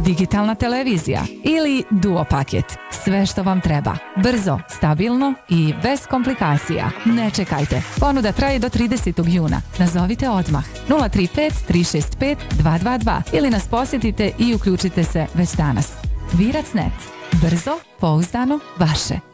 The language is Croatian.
digitalna televizija ili Duo paket. Sve što vam treba. Brzo, stabilno i bez komplikacija. Ne čekajte. Ponuda traje do 30. juna. Nazovite odmah 035 365 222 ili nas posjetite i uključite se već danas. Virac.net. Brzo, pouzdano, vaše.